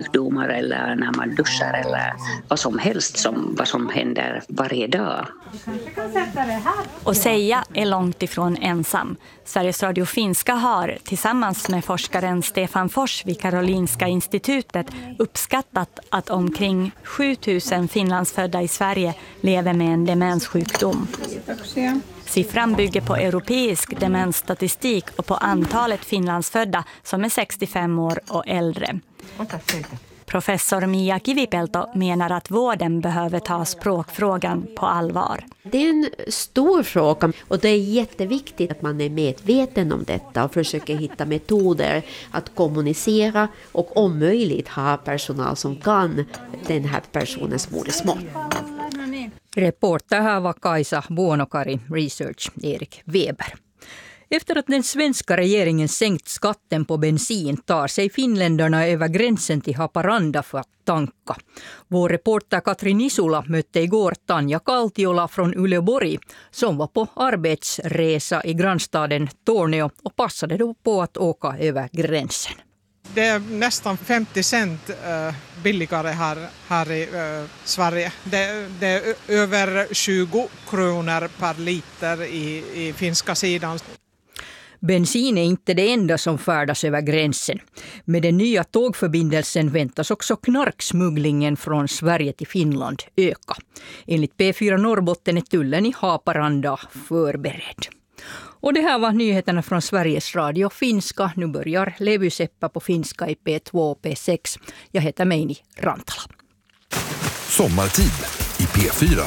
sjukdomar eller när man duschar eller vad som helst vad som händer varje dag. Och Seija är långt ifrån ensam. Sveriges Radio Finska har tillsammans med forskaren Stefan Fors vid Karolinska institutet uppskattat att omkring 7000 finlandsfödda i Sverige lever med en demenssjukdom. Siffran bygger på europeisk demensstatistik och på antalet finlandsfödda som är 65 år och äldre. Professor Mia Kivipelto menar att vården behöver ta språkfrågan på allvar. Det är en stor fråga och det är jätteviktigt att man är medveten om detta och försöker hitta metoder att kommunicera och om möjligt ha personal som kan den här personens modersmål. Reporter här var Kajsa Buonokari, Research Erik Weber. Efter att den svenska regeringen sänkt skatten på bensin tar sig finländarna över gränsen till Haparanda för att tanka. Vår reporter Katri Nisula mötte igår Tanja Kaltiola från Uleåborg som var på arbetsresa i grannstaden Tornio och passade då på att åka över gränsen. Det är nästan 50 cent billigare här i Sverige. Det är över 20 kronor per liter i finska sidan. Bensin är inte det enda som färdas över gränsen. Med den nya tågförbindelsen väntas också knarksmugglingen från Sverige till Finland öka. Enligt P4 Norrbotten är tullen i Haparanda förberedd. Och det här var nyheterna från Sveriges Radio Finska. Nu börjar Levy-Seppa på finska i P2 och P6. Jag heter Meini Rantala. Sommartid i P4.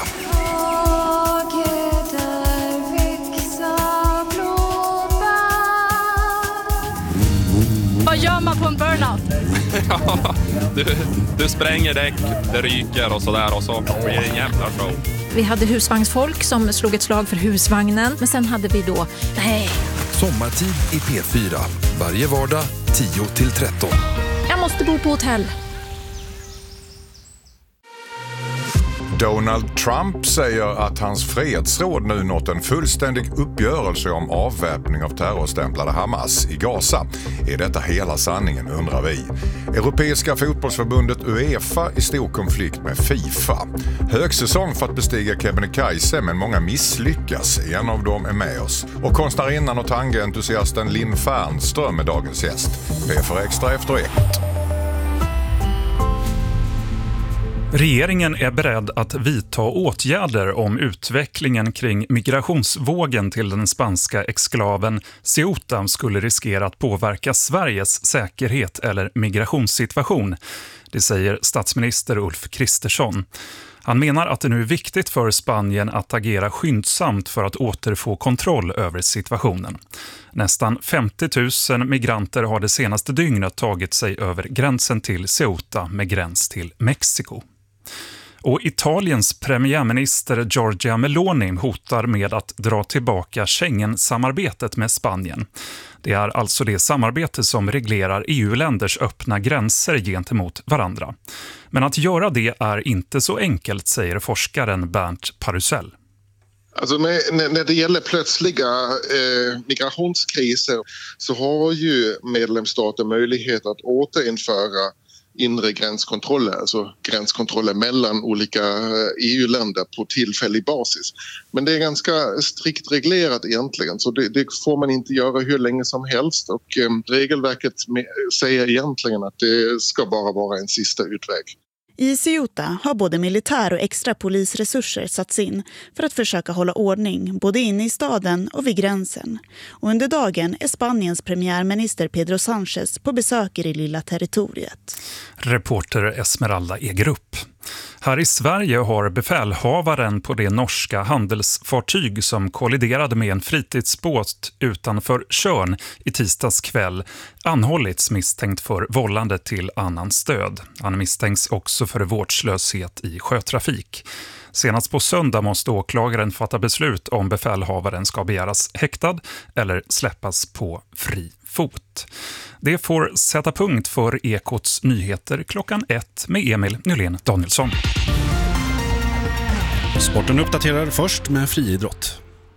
Vad gör man på en burnout? Ja, du spränger däck, det ryker och sådär och så blir det en jävla show. Vi hade husvagnsfolk som slog ett slag för husvagnen. Men sen hade vi då, Sommartid i P4. Varje vardag 10-13. jag måste bo på hotell. Donald Trump säger att hans fredsråd nu nått en fullständig uppgörelse om avväpning av terrorstämplade Hamas i Gaza. Är detta hela sanningen, undrar vi. Europeiska fotbollsförbundet UEFA i stor konflikt med FIFA. Högsäsong för att bestiga Kebnekaise, men många misslyckas. En av dem är med oss. Och konstnärinnan och tangeentusiasten Linn Fernström är dagens gäst. P4 Extra efter 1. Regeringen är beredd att vidta åtgärder om utvecklingen kring migrationsvågen till den spanska exklaven Ceuta skulle riskera att påverka Sveriges säkerhet eller migrationssituation. Det säger statsminister Ulf Kristersson. Han menar att det nu är viktigt för Spanien att agera skyndsamt för att återfå kontroll över situationen. Nästan 50 000 migranter har det senaste dygnet tagit sig över gränsen till Ceuta med gräns till Mexiko. Och Italiens premiärminister Giorgia Meloni hotar med att dra tillbaka Schengen-samarbetet med Spanien. Det är alltså det samarbete som reglerar EU-länders öppna gränser gentemot varandra. Men att göra det är inte så enkelt, säger forskaren Bernt Parusell. Alltså när det gäller plötsliga migrationskriser så har ju medlemsstater möjlighet att återinföra inre gränskontroller, alltså gränskontroller mellan olika EU-länder på tillfällig basis. Men det är ganska strikt reglerat egentligen, så det får man inte göra hur länge som helst, och regelverket säger egentligen att det ska bara vara en sista utväg. I Ceuta har både militär och extra polisresurser satts in för att försöka hålla ordning både inne i staden och vid gränsen. Och under dagen är Spaniens premiärminister Pedro Sánchez på besök i det lilla territoriet. Reporter Esmeralda Egerup. Här i Sverige har befälhavaren på det norska handelsfartyg som kolliderade med en fritidsbåt utanför Tjörn i tisdags kväll anhållits misstänkt för vållande till annan stöd. Han misstänks också för vårdslöshet i sjötrafik. Senast på söndag måste åklagaren fatta beslut om befälhavaren ska begäras häktad eller släppas på fri fot. Det får sätta punkt för Ekots nyheter klockan 1 med Emil Nylén Danielsson. Sporten uppdaterar först med friidrott.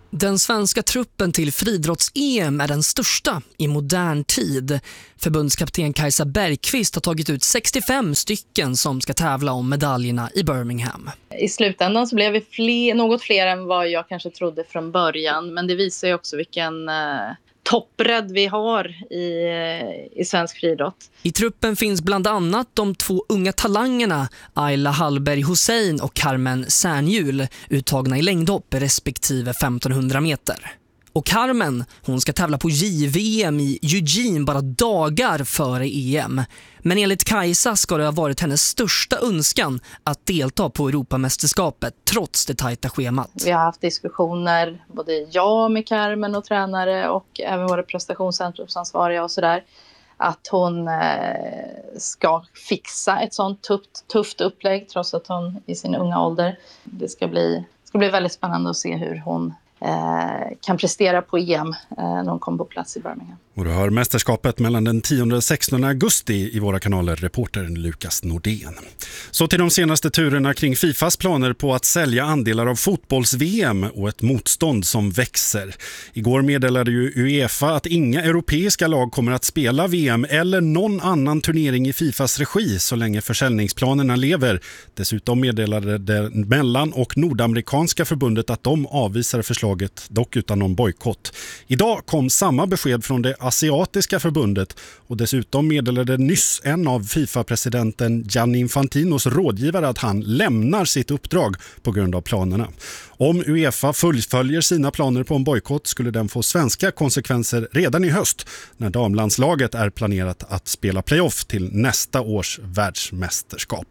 Den svenska truppen till friidrotts-EM är den största i modern tid. Förbundskapten Kajsa Bergqvist har tagit ut 65 stycken som ska tävla om medaljerna i Birmingham. I slutändan så blev vi något fler än vad jag kanske trodde från början. Men det visar ju också vilken toppbredd vi har i svensk friidrott. I truppen finns bland annat de 2 unga talangerna Ayla Hallberg Hussein och Carmen Särnhjul, uttagna i längdhopp respektive 1500 meter. Och Carmen, hon ska tävla på JVM i Eugene bara dagar före EM. Men enligt Kajsa ska det ha varit hennes största önskan att delta på Europamästerskapet trots det tajta schemat. Vi har haft diskussioner, både jag med Carmen och tränare och även våra prestationscentrumsansvariga och sådär. Att hon ska fixa ett sånt tufft upplägg trots att hon i sin unga ålder. Det ska bli väldigt spännande att se hur hon kan prestera på EM när de kommer på plats i Birmingham. Och du hör mästerskapet mellan den 10 och 16 augusti i våra kanaler, reportern Lukas Nordén. Så till de senaste turerna kring Fifas planer på att sälja andelar av fotbolls-VM och ett motstånd som växer. Igår meddelade ju UEFA att inga europeiska lag kommer att spela VM eller någon annan turnering i Fifas regi så länge försäljningsplanerna lever. Dessutom meddelade det mellan- och nordamerikanska förbundet att de avvisar förslaget, dock utan någon bojkott. Idag kom samma besked från det asiatiska förbundet och dessutom meddelade nyss en av FIFA-presidenten Gianni Infantinos rådgivare att han lämnar sitt uppdrag på grund av planerna. Om UEFA fullföljer sina planer på en bojkott skulle den få svenska konsekvenser redan i höst när damlandslaget är planerat att spela playoff till nästa års världsmästerskap.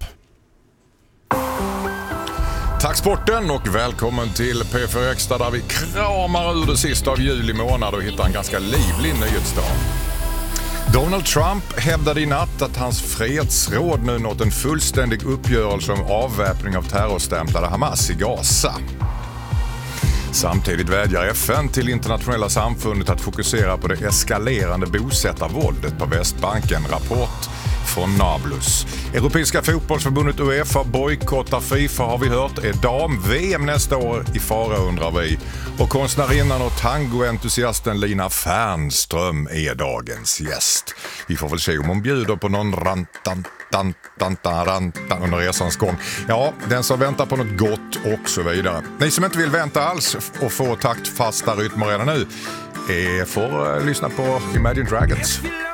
Tack sporten och välkommen till P4 Extra där vi kramar ur det sista av juli månad och hittar en ganska livlig nyhetsdag. Donald Trump hävdade i natt att hans fredsråd nu nått en fullständig uppgörelse om avväpning av terrorstämplade Hamas i Gaza. Samtidigt vädjar FN till internationella samfundet att fokusera på det eskalerande bosättarvåldet på Västbanken. Rapport från Nablus. Europeiska fotbollsförbundet UEFA bojkottar FIFA har vi hört. Är dam-VM nästa år i fara undrar vi. Och konstnärinnan och tangoentusiasten Lina Fernström är dagens gäst. Vi får väl se om hon bjuder på någon rantan under resans gång. Ja, den som väntar på något gott och så vidare. Ni som inte vill vänta alls och få taktfasta rytmer redan nu får lyssna på Imagine Dragons.